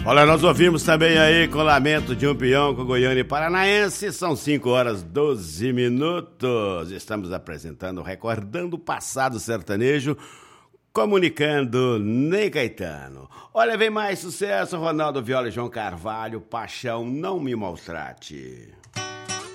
Olha, nós ouvimos também aí com Lamento de um Peão com Goiânia e Paranaense. São 5 horas 12 minutos. Estamos apresentando, recordando o passado sertanejo, comunicando Ney Caetano. Olha, vem mais sucesso, Ronaldo Viola e João Carvalho, Paixão, Não Me Maltrate.